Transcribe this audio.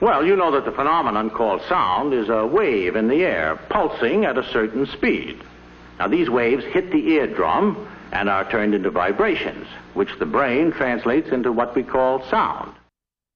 Well, you know that the phenomenon called sound is a wave in the air, pulsing at a certain speed. Now, these waves hit the eardrum and are turned into vibrations, which the brain translates into what we call sound.